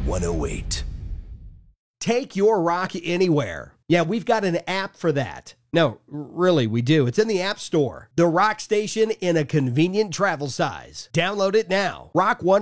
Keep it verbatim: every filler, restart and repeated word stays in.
one oh eight. Take your rock anywhere. Yeah, we've got an app for that. No, really, we do. It's in the App Store. The Rock Station in a convenient travel size. Download it now. Rock one